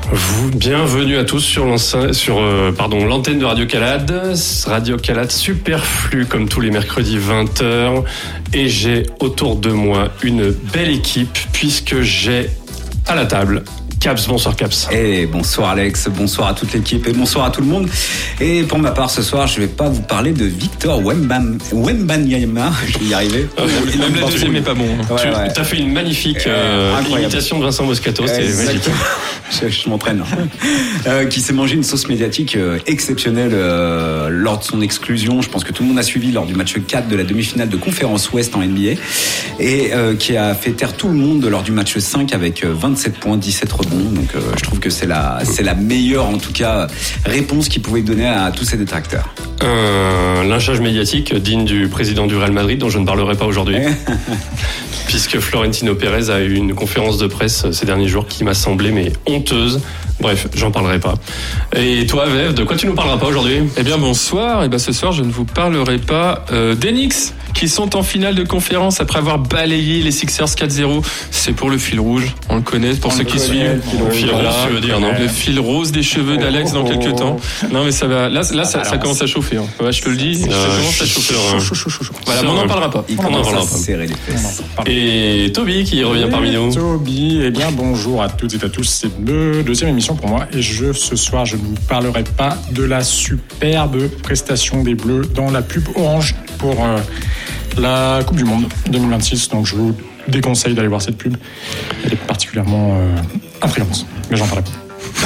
Bienvenue à tous sur l'antenne de Radio Calade. Radio Calade Superflu comme tous les mercredis 20h. Et j'ai autour de moi une belle équipe puisque j'ai à la table Caps. Bonsoir Caps. Et bonsoir Alex, bonsoir à toute l'équipe et bonsoir à tout le monde. Et pour ma part ce soir, je vais pas vous parler de Victor Wembanyama, je vais y arriver. Même la deuxième n'est pas bon. Tu as fait une magnifique imitation de Vincent Moscato, c'était magique. Je m'entraîne. Qui s'est mangé une sauce médiatique exceptionnelle lors de son exclusion. Je pense que tout le monde a suivi lors du match 4 de la demi-finale de conférence Ouest en NBA. Et qui a fait taire tout le monde lors du match 5 avec 27 points, 17 rebonds. Donc je trouve que c'est la meilleure en tout cas réponse qu'il pouvait donner à tous ses détracteurs. Un lynchage médiatique digne du président du Real Madrid dont je ne parlerai pas aujourd'hui. Puisque Florentino Pérez a eu une conférence de presse ces derniers jours qui m'a semblé mais honteuse. Bref, j'en parlerai pas. Et toi, Vev, de quoi tu nous parleras pas aujourd'hui ? Eh bien, bonsoir. Et ce soir, je ne vous parlerai pas d'Enix, qui sont en finale de conférence après avoir balayé les Sixers 4-0. C'est pour le fil rouge. On le connaît pour ceux qui suivent. Le fil rose, tu veux dire, non ? Le fil rose des cheveux d'Alex dans quelques temps. Non, mais ça va. Là, ça commence à chauffer. Hein. Ouais, je te le dis. Ça commence à chauffer. Voilà, mais on n'en parlera pas. Il commence à serrer les fesses. Et Toby qui revient parmi nous. Toby, eh bien, bonjour à toutes et à tous. C'est la deuxième émission pour moi. Et ce soir, je ne vous parlerai pas de la superbe prestation des Bleus dans la pub Orange pour la Coupe du Monde 2026. Donc, je vous déconseille d'aller voir cette pub. Elle est particulièrement intrigante. Mais j'en parlerai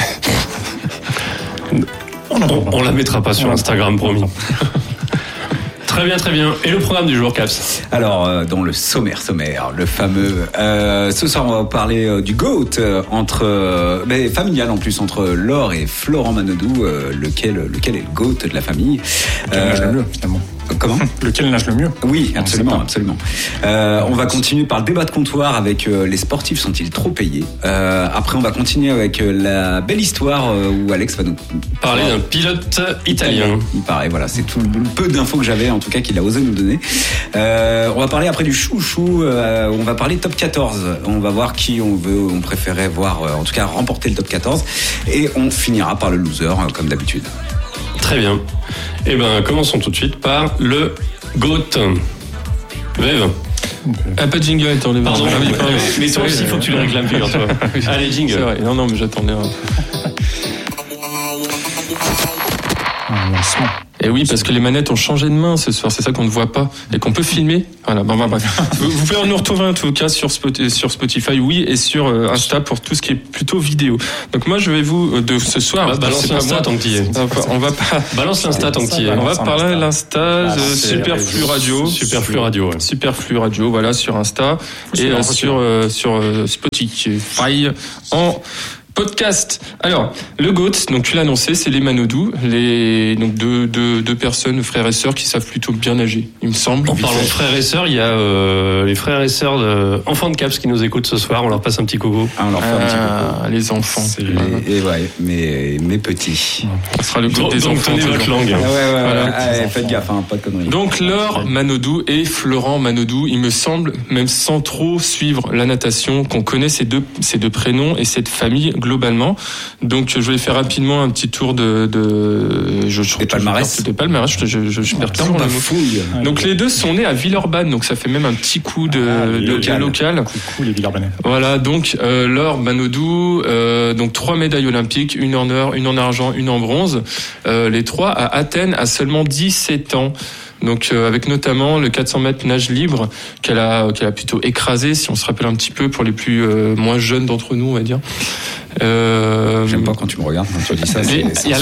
pas. On la mettra pas sur Instagram, promis. Très bien. Et le programme du jour, Caps ? Alors, dans le sommaire, le fameux... ce soir, on va parler du GOAT, familial en plus, entre Laure et Florent Manodou, lequel est le GOAT de la famille. Le mieux, finalement. Comment ? Lequel nage le mieux ? Oui, absolument. On va continuer par le débat de comptoir avec les sportifs sont-ils trop payés ? Après, on va continuer avec la belle histoire où Alex va nous parler d'un pilote italien. Il paraît, voilà, c'est tout le peu d'infos que j'avais, en tout cas, qu'il a osé nous donner. On va parler après du chouchou, on va parler top 14. On va voir qui on préférait voir, en tout cas, remporter le top 14. Et on finira par le loser, comme d'habitude. Très bien. Eh bien, commençons tout de suite par le GOAT. Vev. Pas de jingle, attendez. Pardon, mais toi aussi, il faut que tu le réclames, figure-toi. Allez, jingle. C'est vrai. Non, mais j'attendais un... Et oui, parce que les manettes ont changé de main ce soir, c'est ça qu'on ne voit pas et qu'on peut filmer. Voilà, vous pouvez nous retrouver en tout cas sur Spotify, oui, et sur Insta pour tout ce qui est plutôt vidéo. Donc moi, je vais vous de ce soir. Balance l'Insta tant que t'y es. On va pas. Balance l'Insta tant que t'y es. On va parler de l'Insta, Superflu Radio. Superflu Radio, voilà, sur Insta et sur Spotify en podcast. Alors, le GOAT, donc tu l'as annoncé, c'est les Manodou, donc deux personnes, frères et sœurs qui savent plutôt bien nager, il me semble. En parlant de frères et sœurs, il y a les frères et sœurs enfants de Caps qui nous écoutent ce soir. On leur passe un petit coucou. On leur fait un petit coucou. Les enfants. Mes petits. Ça sera le GOAT des donc enfants. Tenez votre langue. Voilà. Faites gaffe, pas de conneries. Donc Laure Manodou et Florent Manodou, il me semble, même sans trop suivre la natation, qu'on connaît ces deux prénoms et cette famille globalement. Donc je vais faire rapidement un petit tour de palmarès. Je perds toujours le mot. Donc les deux sont nés à Villeurbanne, donc ça fait même un petit coup de local. Coucou les Villeurbanais. Voilà, donc Laure Manodou, donc 3 médailles olympiques, une en or, une en argent, une en bronze. Les 3 à Athènes à seulement 17 ans. Donc avec notamment le 400 mètres nage libre qu'elle a plutôt écrasé, si on se rappelle un petit peu pour les plus moins jeunes d'entre nous, on va dire. J'aime pas quand tu me regardes quand tu dis ça. Elle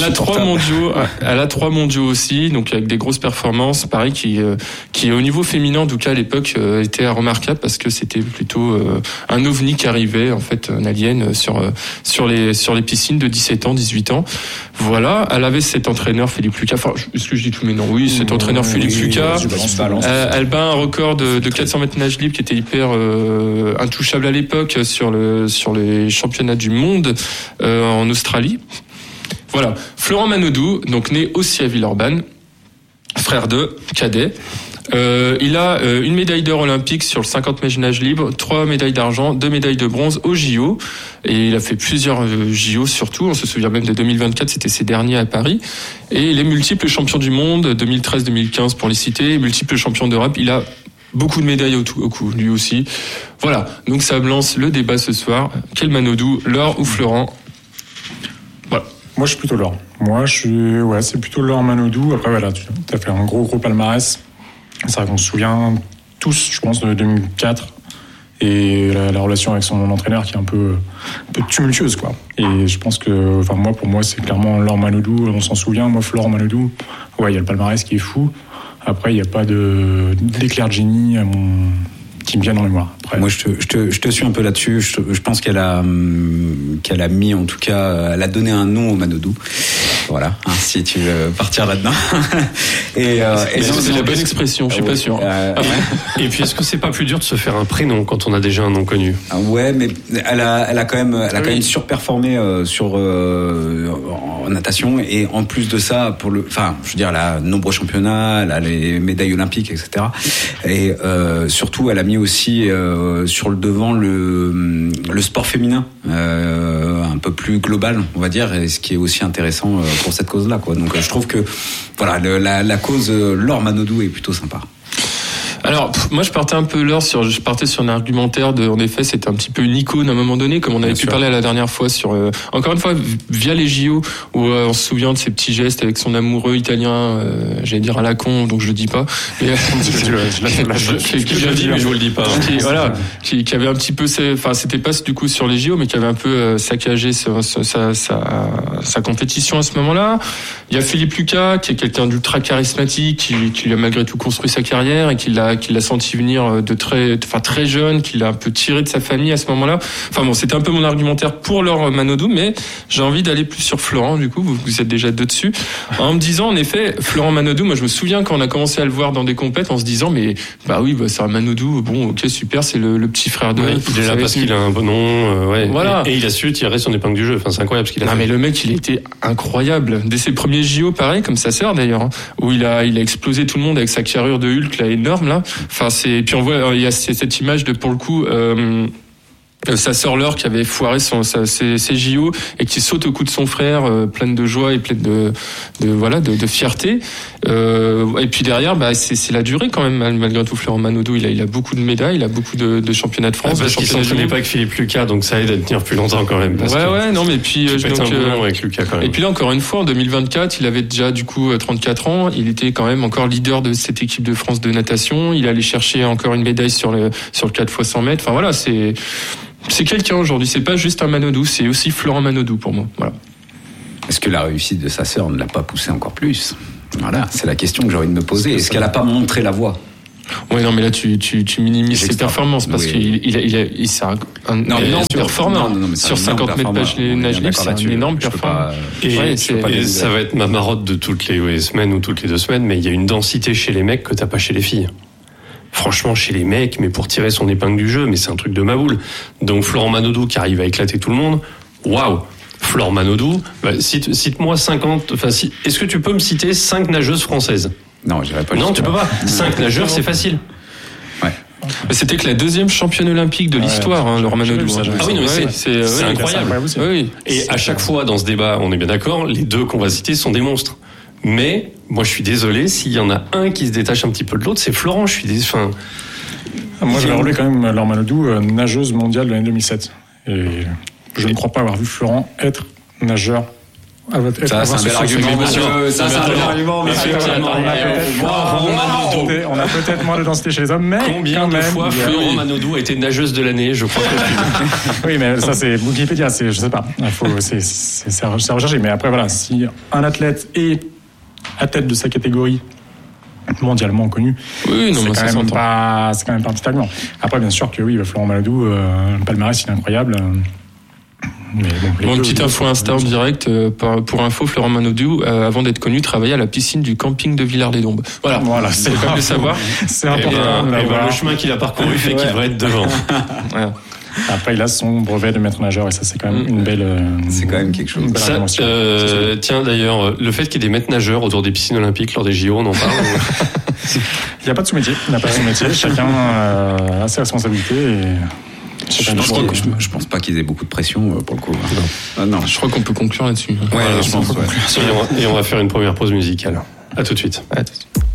a 3 mondiaux aussi, donc avec des grosses performances, pareil qui au niveau féminin en tout cas à l'époque était remarquable parce que c'était plutôt un ovni qui arrivait en fait, un alien sur les piscines de 17 ans, 18 ans. Voilà, elle avait cet entraîneur Philippe Lucas. Enfin, est-ce que je dis tout mais non ? Oui, cet entraîneur Philippe Lucas. Elle bat un record de 400 mètres nage libre qui était hyper intouchable à l'époque sur les championnats du monde en Australie. Voilà, Florent Manodou, donc né aussi à Villeurbanne, frère de cadet. Il a une médaille d'or olympique sur le 50 mètres nage libre, 3 médailles d'argent, 2 médailles de bronze au JO. Et il a fait plusieurs JO surtout. On se souvient même de 2024, c'était ses derniers à Paris. Et il est multiple champion du monde, 2013-2015 pour les citer, multiple champion d'Europe. Il a beaucoup de médailles au cou, lui aussi. Voilà, donc ça lance le débat ce soir. Quel Manodou, Laure ou Florent? Voilà. Moi, je suis plutôt Laure. C'est plutôt Laure Manodou. Après, voilà, tu as fait un gros palmarès. C'est vrai qu'on se souvient tous, je pense, de 2004 et la relation avec son entraîneur qui est un peu tumultueuse, quoi. Et je pense que, pour moi, c'est clairement Laure Manodou. On s'en souvient. Moi, Florent Manodou, il y a le palmarès qui est fou. Après, il n'y a pas d'éclair de génie qui me viennent en mémoire. Après. Moi, je te suis un peu là-dessus. Je pense qu'elle a mis, en tout cas, elle a donné un nom au Manodou. Voilà, si tu veux partir là-dedans. C'est la bonne expression, je suis pas sûr. Et puis, est-ce que c'est pas plus dur de se faire un prénom quand on a déjà un nom connu? Ouais, mais elle a quand même surperformé en natation, et en plus de ça, elle a de nombreux championnats, elle a les médailles olympiques, etc. Et surtout, elle a mis aussi sur le devant le sport féminin, un peu plus global, on va dire, et ce qui est aussi intéressant pour cette cause-là, quoi. Donc je trouve que la cause Laure Manodou est plutôt sympa. Alors, moi, je partais sur un argumentaire en effet, c'était un petit peu une icône à un moment donné, comme on avait pu parler la dernière fois encore une fois, via les JO, où on se souvient de ses petits gestes avec son amoureux italien, j'allais dire à la con, donc je le dis pas. Je le dis, mais je vous le dis pas. Qui avait un petit peu, c'était pas du coup sur les JO, mais qui avait un peu saccagé sa compétition à ce moment-là. Il y a Philippe Lucas, qui est quelqu'un d'ultra charismatique, qui lui a malgré tout construit sa carrière et qui l'a senti venir très jeune, qui l'a un peu tiré de sa famille à ce moment-là. C'était un peu mon argumentaire pour Laure Manodou, mais j'ai envie d'aller plus sur Florent, du coup, vous êtes déjà dessus. En me disant, en effet, Florent Manodou, moi je me souviens quand on a commencé à le voir dans des compètes, en se disant, c'est un Manodou, bon, ok, super, c'est le petit frère de... Ouais, il est là parce qu'il a un bon nom, Voilà. Et il a su tirer son épingle du jeu, c'est incroyable ce qu'il a fait. Mais le mec, il était incroyable. Dès ses premiers JO, pareil, comme sa sœur d'ailleurs, où il a explosé tout le monde avec sa carrure de Hulk, là, énorme, là. Puis on voit, il y a cette image de, pour le coup, sa sœur Laure qui avait foiré ses JO et qui saute au cou de son frère, pleine de joie et pleine de fierté. Et puis derrière, c'est la durée quand même, malgré tout. Florent Manodou, il a beaucoup de médailles, il a beaucoup de championnats de France. Parce qu'il s'entraînait pas avec Philippe Lucas, donc ça aide à tenir plus longtemps quand même. Non, mais puis avec Lucas quand même. Et puis là, encore une fois, en 2024, il avait déjà du coup 34 ans. Il était quand même encore leader de cette équipe de France de natation. Il allait chercher encore une médaille sur le 4x100 mètres. Enfin voilà, c'est quelqu'un aujourd'hui, c'est pas juste un Manodou, c'est aussi Florent Manodou pour moi. Voilà. Est-ce que la réussite de sa sœur ne l'a pas poussé encore plus? Voilà, c'est la question que j'ai envie de me poser. Est-ce qu'elle n'a pas montré la voie? Ouais, non, mais là tu minimises ses performances parce qu'il c'est un énorme performant sur 50 mètres nage libre, c'est un énorme performant. Et ça va être ma marotte de toutes les semaines ou toutes les 2 semaines, mais il y a une densité chez les mecs que t'as pas chez les filles. Franchement, chez les mecs, mais pour tirer son épingle du jeu, mais c'est un truc de maboule. Donc Florent Manodou qui arrive à éclater tout le monde, waouh. Florent Manodou, cite-moi 50. Est-ce que tu peux me citer 5 nageuses françaises? Non, j'irai pas. Non, tu peux pas. 5 nageurs, c'est facile. Ouais. C'était que la 2e championne olympique de l'histoire, Laure Manodou. Ah oui, non, mais c'est incroyable. Oui. Et à chaque fois dans ce débat, on est bien d'accord, les 2 qu'on va citer sont des monstres. Mais moi, je suis désolé, s'il y en a un qui se détache un petit peu de l'autre, c'est Florent. Moi, je vais relever quand même Laure Manodou, nageuse mondiale de l'année 2007. Et je ne crois pas avoir vu Florent être nageur. Ça, c'est un bel argument, monsieur. Ça, c'est un bel argument, monsieur. On a peut-être moins de densité chez les hommes, mais combien de fois Florent Manodou a été nageuse de l'année? Je crois que oui, mais ça, c'est Wikipédia, je sais pas. C'est à rechercher. Mais après, voilà, si un athlète est à tête de sa catégorie mondialement connu, c'est quand même pas un petit argument. Après, bien sûr que oui, Florent Manodou, le palmarès, il est incroyable. Une petite info Insta en direct pour info, Florent Manodou, avant d'être connu, travaillait à la piscine du camping de Villars-les-Dombes. Voilà, c'est comme le savoir. C'est important. Le chemin qu'il a parcouru fait qu'il devrait être devant. Voilà. Après, il a son brevet de maître nageur et ça, c'est quand même une belle. C'est quand même quelque chose. Une belle Ça, invention. tiens, d'ailleurs, le fait qu'il y ait des maîtres nageurs autour des piscines olympiques lors des JO, on en parle. Il n'y a pas de sous-métier. Chacun a ses responsabilités. Je pense pas qu'ils aient beaucoup de pression pour le coup. Non. Je crois qu'on peut conclure là-dessus. Ouais, je pense. Et on va faire une première pause musicale. À tout de suite. À tout de suite.